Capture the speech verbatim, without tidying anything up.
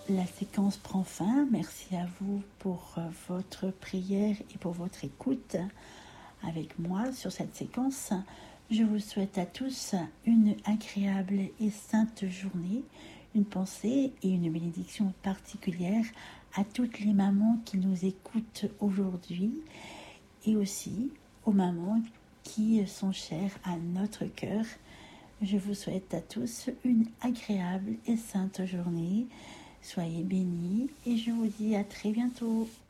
la séquence prend fin. Merci à vous pour votre prière et pour votre écoute avec moi sur cette séquence. Je vous souhaite à tous une agréable et sainte journée, une pensée et une bénédiction particulière à toutes les mamans qui nous écoutent aujourd'hui et aussi aux mamans qui sont chères à notre cœur. Je vous souhaite à tous une agréable et sainte journée. Soyez bénis et je vous dis à très bientôt.